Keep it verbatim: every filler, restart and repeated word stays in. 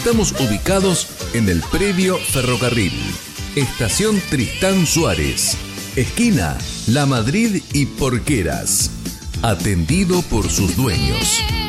Estamos ubicados en el predio Ferrocarril, Estación Tristán Suárez, esquina La Madrid y Porqueras. Atendido por sus dueños.